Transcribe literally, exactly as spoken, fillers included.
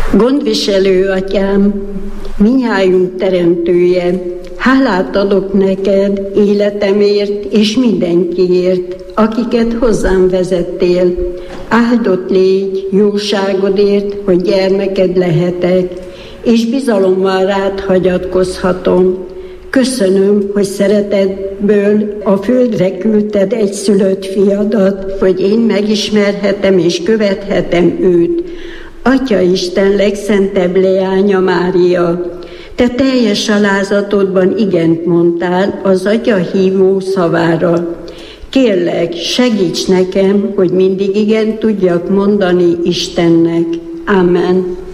Gondviselő Atyám, mindnyájunk teremtője, hálát adok neked életemért és mindenkiért, akiket hozzám vezettél. Áldott légy jóságodért, hogy gyermeked lehetek, és bizalommal rád hagyatkozhatom. Köszönöm, hogy szeretetből a földre küldted egyszülött fiadat, hogy én megismerhetem és követhetem őt. Atya Isten legszentebb leánya Mária, te teljes alázatodban igent mondtál az Atya hívó szavára. Kérlek, segíts nekem, hogy mindig igent tudjak mondani Istennek. Amen.